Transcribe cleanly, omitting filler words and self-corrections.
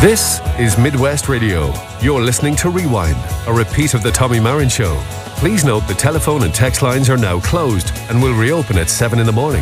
This is Midwest Radio. You're listening to Rewind, a repeat of the Tommy Marin Show. Please note the telephone and text lines are now closed and will reopen at 7 in the morning.